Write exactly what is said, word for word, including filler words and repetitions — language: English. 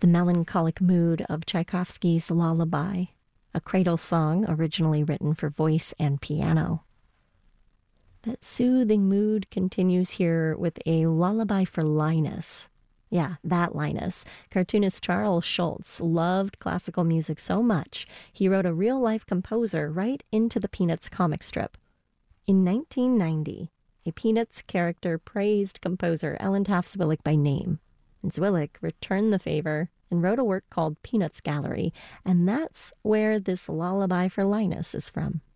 the melancholic mood of Tchaikovsky's Lullaby, a cradle song originally written for voice and piano. That soothing mood continues here with a lullaby for Linus. Yeah, that Linus. Cartoonist Charles Schulz loved classical music so much, he wrote a real-life composer right into the Peanuts comic strip. In nineteen ninety, a Peanuts character praised composer Ellen Taft Zwillich by name. And Zwillich returned the favor and wrote a work called Peanuts Gallery, and that's where this lullaby for Linus is from.